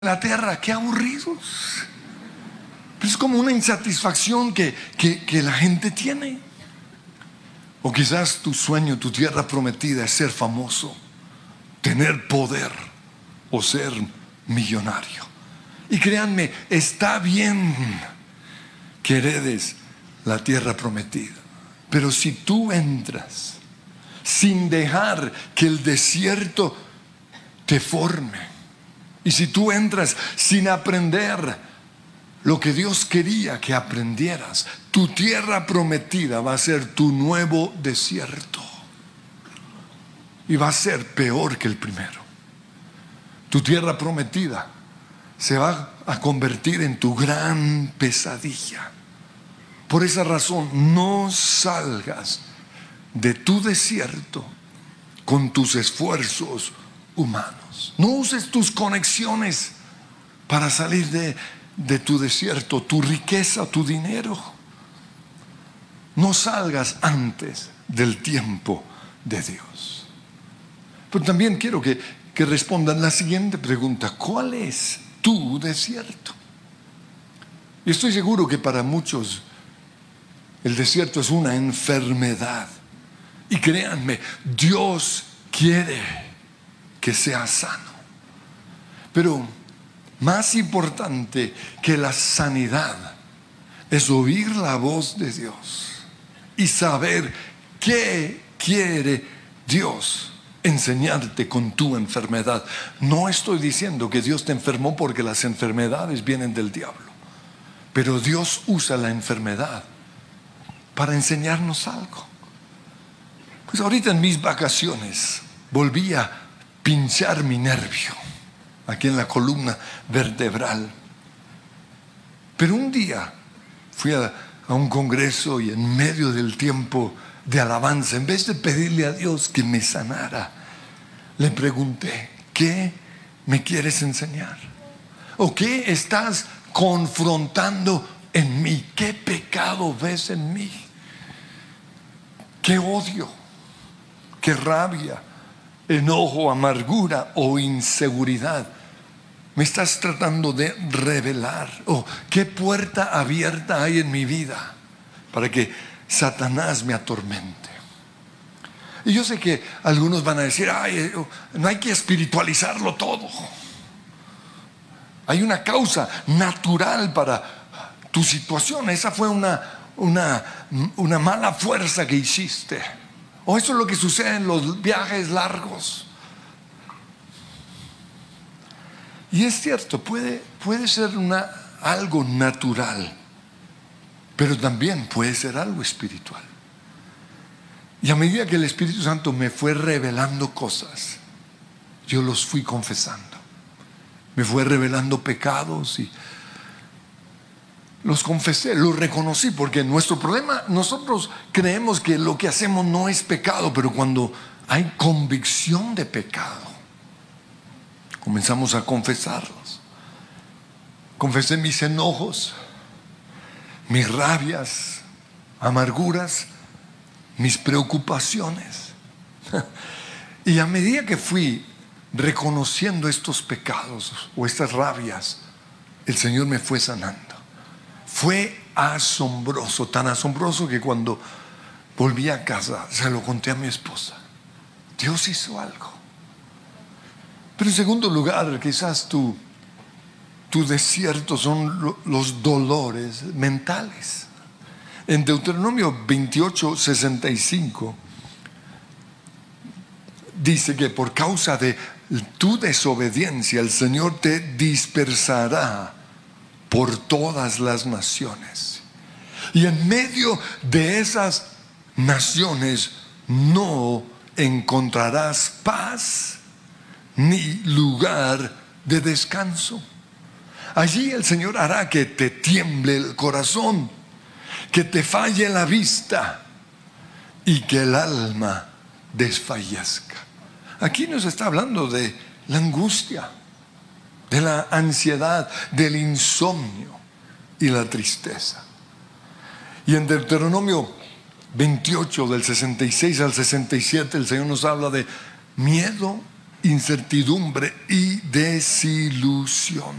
la tierra, qué aburridos. Es como una insatisfacción que la gente tiene. O quizás tu sueño, tu tierra prometida es ser famoso, tener poder o ser millonario. Y créanme, está bien que heredes la tierra prometida, pero si tú entras sin dejar que el desierto te forme, y si tú entras sin aprender lo que Dios quería que aprendieras, tu tierra prometida va a ser tu nuevo desierto y va a ser peor que el primero. Tu tierra prometida se va a convertir en tu gran pesadilla. Por esa razón, no salgas de tu desierto con tus esfuerzos humanos. No uses tus conexiones para salir de tu desierto, tu riqueza, tu dinero. No salgas antes del tiempo de Dios. Pero también quiero que respondan la siguiente pregunta: ¿cuál es tu desierto? Y estoy seguro que para muchos el desierto es una enfermedad. Y créanme, Dios quiere que sea sano. Pero más importante que la sanidad es oír la voz de Dios y saber qué quiere Dios enseñarte con tu enfermedad. No estoy diciendo que Dios te enfermó porque las enfermedades vienen del diablo, pero Dios usa la enfermedad para enseñarnos algo. Pues ahorita en mis vacaciones volví a pinchar mi nervio aquí en la columna vertebral. Pero un día fui a un congreso y en medio del tiempo de alabanza, en vez de pedirle a Dios que me sanara, le pregunté: ¿qué me quieres enseñar? ¿O qué estás confrontando en mí? ¿Qué pecado ves en mí? ¿Qué odio? ¿Qué rabia? ¿Enojo, amargura o inseguridad me estás tratando de revelar? ¿O qué puerta abierta hay en mi vida para que Satanás me atormente? Y yo sé que algunos van a decir: ay, no hay que espiritualizarlo todo. Hay una causa natural para tu situación. Esa fue una mala fuerza que hiciste. O eso es lo que sucede en los viajes largos. Y es cierto, puede ser algo natural, pero también puede ser algo espiritual. Y a medida que el Espíritu Santo me fue revelando cosas, yo los fui confesando. Me fue revelando pecados y los confesé, los reconocí, porque nuestro problema, nosotros creemos que lo que hacemos no es pecado, pero cuando hay convicción de pecado, comenzamos a confesarlos. Confesé mis enojos, mis rabias, amarguras, mis preocupaciones. Y a medida que fui reconociendo estos pecados o estas rabias, el Señor me fue sanando. Fue asombroso, tan asombroso que cuando volví a casa se lo conté a mi esposa. Dios hizo algo. Pero en segundo lugar, quizás tu desierto son los dolores mentales. En Deuteronomio 28:65 dice que por causa de tu desobediencia el Señor te dispersará por todas las naciones, y en medio de esas naciones no encontrarás paz ni lugar de descanso. Allí el Señor hará que te tiemble el corazón, que te falle la vista y que el alma desfallezca. Aquí nos está hablando de la angustia, de la ansiedad, del insomnio y la tristeza. Y en Deuteronomio 28, del 66 al 67, el Señor nos habla de miedo incertidumbre y desilusión.